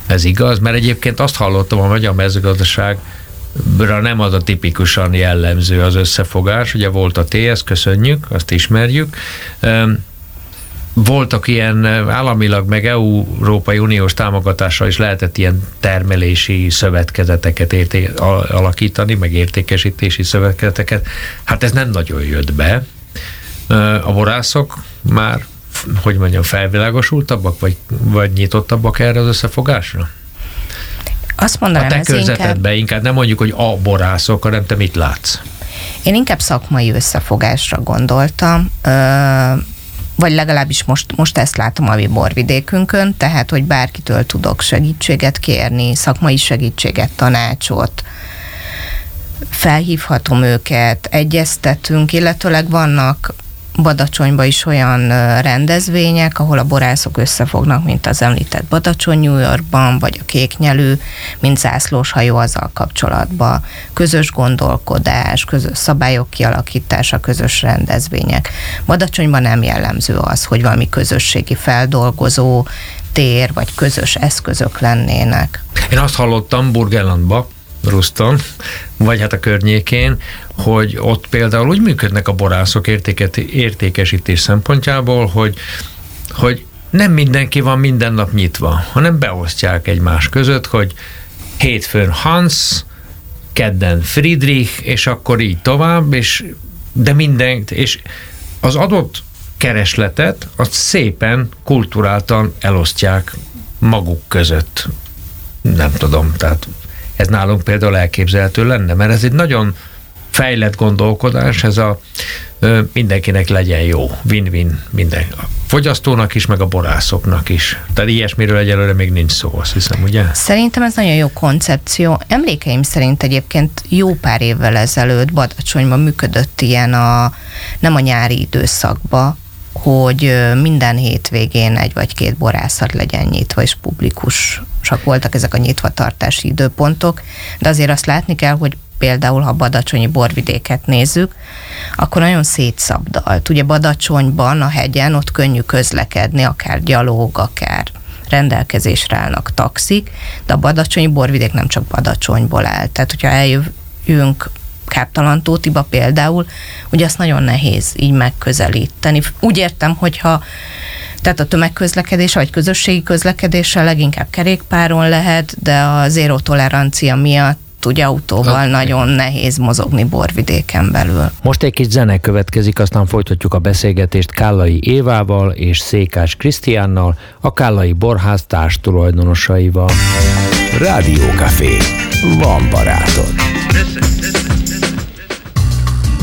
Ez igaz, mert egyébként azt hallottam, a magyar mezőgazdaságra nem az a tipikusan jellemző az összefogás. Ugye volt a TS, köszönjük, azt ismerjük. Voltak ilyen államilag, meg Európai Uniós támogatással is lehetett ilyen termelési szövetkezeteket alakítani, meg értékesítési szövetkezeteket. Hát ez nem nagyon jött be. A borászok már, hogy mondjam, felvilágosultabbak, vagy nyitottabbak erre az összefogásra? Azt mondanám, a te körzetedben inkább nem mondjuk, hogy a borászok, hanem te mit látsz? Én inkább szakmai összefogásra gondoltam, vagy legalábbis most ezt látom a mi borvidékünkön, tehát, hogy bárkitől tudok segítséget kérni, szakmai segítséget, tanácsot, felhívhatom őket, egyeztetünk, illetőleg vannak Badacsonyban is olyan rendezvények, ahol a borászok összefognak, mint az említett Badacsony New Yorkban, vagy a Kéknyelű, mint zászlós hajó azzal kapcsolatban. Közös gondolkodás, közös szabályok kialakítása, közös rendezvények. Badacsonyban nem jellemző az, hogy valami közösségi feldolgozó tér, vagy közös eszközök lennének. Én azt hallottam Burgenlandba, Ruszton, vagy hát a környékén, hogy ott például úgy működnek a borászok értékesítés szempontjából, hogy nem mindenki van minden nap nyitva, hanem beosztják egymás között, hogy hétfőn Hans, kedden Friedrich, és akkor így tovább, és az adott keresletet azt szépen, kulturáltan elosztják maguk között. Nem tudom, tehát ez nálunk például elképzelhető lenne, mert ez egy nagyon fejlett gondolkodás, ez a mindenkinek legyen jó, win-win minden. A fogyasztónak is, meg a borászoknak is. Tehát ilyesmiről egyelőre még nincs szó, azt hiszem, ugye? Szerintem ez nagyon jó koncepció. Emlékeim szerint egyébként jó pár évvel ezelőtt Badacsonyban működött ilyen nem a nyári időszakban, hogy minden hétvégén egy vagy két borászat legyen nyitva, és publikusak voltak ezek a nyitvatartási időpontok, de azért azt látni kell, hogy például, ha badacsonyi borvidéket nézzük, akkor nagyon szétszabdalt. Ugye Badacsonyban, a hegyen, ott könnyű közlekedni, akár gyalog, akár rendelkezésre állnak taxik, de a badacsonyi borvidék nem csak Badacsonyból áll. Tehát, hogyha eljövünk Káptalan-Tótiba például, ugye azt nagyon nehéz így megközelíteni. Úgy értem, hogyha tehát a tömegközlekedés vagy közösségi közlekedéssel leginkább kerékpáron lehet, de a zéró tolerancia miatt ugye autóval nagyon nehéz mozogni borvidéken belül. Most egy kis zene következik, aztán folytatjuk a beszélgetést Kállai Évával és Székás Krisztiánnal, a Kállai Borház társtulajdonosaival. Rádiókafé. Van barátod.